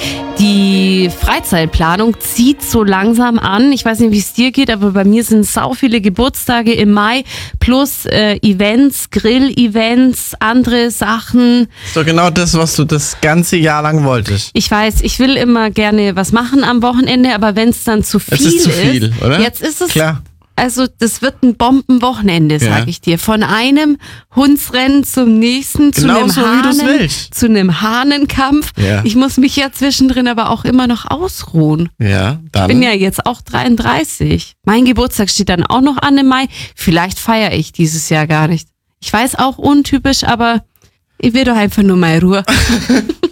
Die Freizeitplanung zieht so langsam an. Ich weiß nicht, wie es dir geht, aber bei mir sind sau viele Geburtstage im Mai plus Events, Grill-Events, andere Sachen. Ist doch genau das, was du das ganze Jahr lang wolltest. Ich weiß, ich will immer gerne was machen am Wochenende, aber wenn es dann zu viel ist. Es ist zu viel, oder? Jetzt ist es. Klar. Also das wird ein Bombenwochenende, sag ich dir. Von einem Hundsrennen zum nächsten, Genau so, wie du's willst. zu einem Hahnenkampf. Ja. Ich muss mich ja zwischendrin aber auch immer noch ausruhen. Ja, dann. Ich bin ja jetzt auch 33. Mein Geburtstag steht dann auch noch an im Mai. Vielleicht feiere ich dieses Jahr gar nicht. Ich weiß, auch untypisch, aber ich will doch einfach nur mal Ruhe.